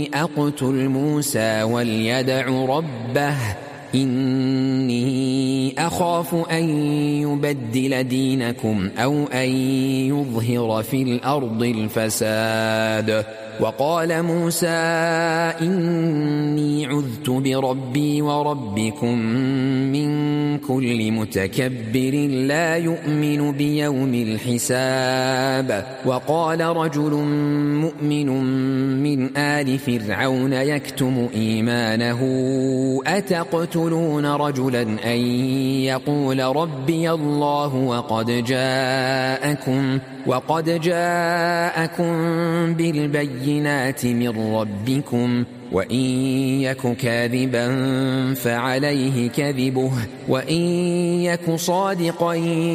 أقتل موسى وليدع ربه إني أخاف أن يبدل دينكم أو أن يظهر في الأرض الفساد. وقال موسى إني عذت بربي وربكم من كل متكبر لا يؤمن بيوم الحساب. وقال رجل مؤمن من آل فرعون يكتم إيمانه أتقتلون رجلا أن يقول ربي الله وقد جاءكم بالبينات من ربكم وإن يك كاذبا فعليه كذبه وإن يك صادقا